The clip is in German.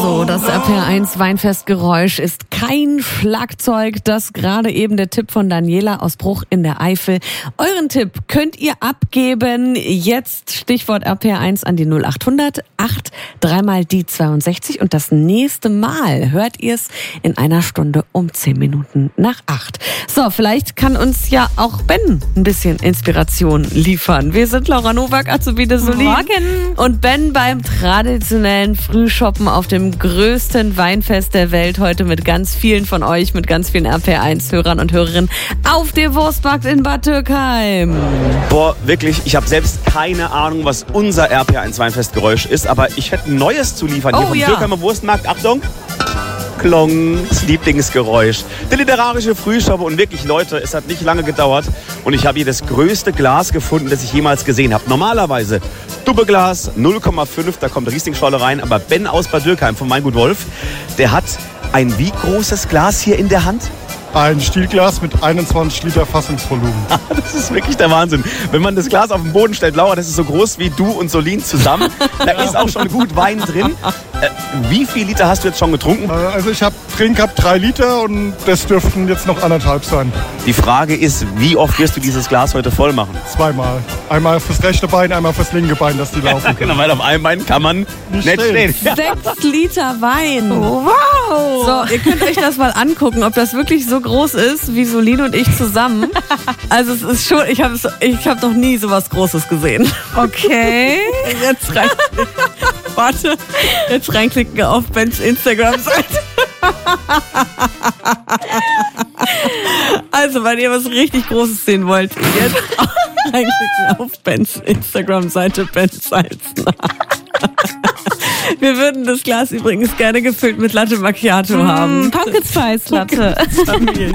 Also, das RPR1 Weinfestgeräusch ist kein Schlagzeug. Das gerade eben der Tipp von Daniela aus Bruch in der Eifel. Euren Tipp könnt ihr abgeben. Jetzt Stichwort RPR1 an die 0800 8 3 die 62. Und das nächste Mal hört ihr es in einer Stunde um 10 Minuten nach 8. So, vielleicht kann uns ja auch Ben ein bisschen Inspiration liefern. Wir sind Laura Nowak, Azubine Solin. Morgen. Und Ben beim traditionellen Frühshoppen auf dem größten Weinfest der Welt. Heute mit ganz vielen von euch, mit ganz vielen RPR1-Hörern und Hörerinnen auf dem Wurstmarkt in Bad Dürkheim. Boah, wirklich, ich habe selbst keine Ahnung, was unser RPR1 Weinfestgeräusch ist, aber ich hätte ein neues zu liefern. Hier vom Dürkheimer Wurstmarkt. Achtung! Klongs Lieblingsgeräusch. Der literarische Frühschoppe und wirklich, Leute, es hat nicht lange gedauert und ich habe hier das größte Glas gefunden, das ich jemals gesehen habe. Normalerweise Dubbeglas, 0,5, da kommt Rieslingscholle rein, aber Ben aus Bad Dürkheim von Weingut Wolf, der hat ein wie großes Glas hier in der Hand? Ein Stielglas mit 21 Liter Fassungsvolumen. Das ist wirklich der Wahnsinn. Wenn man das Glas auf den Boden stellt, Laura, das ist so groß wie du und Solin zusammen. Da ist auch schon gut Wein drin. Wie viel Liter hast du jetzt schon getrunken? Also ich habe drin gehabt 3 Liter und das dürften jetzt noch 1,5 sein. Die Frage ist, wie oft wirst du dieses Glas heute voll machen? 2-mal. Einmal fürs rechte Bein, einmal fürs linke Bein, dass die laufen können. Genau, weil auf einem Bein kann man nicht stehen. 6 Liter Wein. Wow. So, ihr könnt euch das mal angucken, ob das wirklich so groß ist wie Solin und ich zusammen. Also es ist schon, ich hab noch nie sowas Großes gesehen. Okay. Jetzt warte, jetzt reinklicken auf Bens Instagram-Seite. Also, wenn ihr was richtig Großes sehen wollt, jetzt reinklicken auf Bens Instagram-Seite, Ben Salzner. Wir würden das Glas übrigens gerne gefüllt mit Latte Macchiato haben. Pumpkin Spice Latte.